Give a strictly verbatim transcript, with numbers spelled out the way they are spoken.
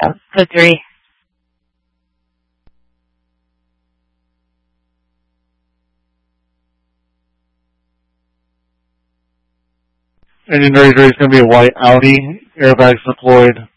Code three. Engine ready is going to be a white Audi. Airbags deployed.